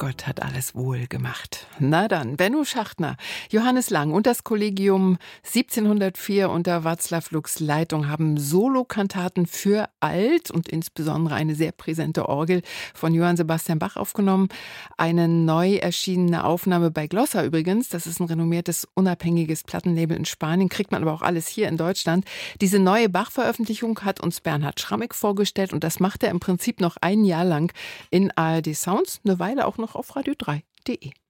Gott hat alles wohl gemacht. Na dann, Benno Schachtner, Johannes Lang und das Kollegium 1704 unter Václav Luks Leitung haben Solokantaten für Alt und insbesondere eine sehr präsente Orgel von Johann Sebastian Bach aufgenommen. Eine neu erschienene Aufnahme bei Glossa übrigens. Das ist ein renommiertes, unabhängiges Plattenlabel in Spanien. Kriegt man aber auch alles hier in Deutschland. Diese neue Bach-Veröffentlichung hat uns Bernhard Schrammick vorgestellt und das macht er im Prinzip noch ein Jahr lang in ARD Sounds, eine Weile auch noch auf radio3.de.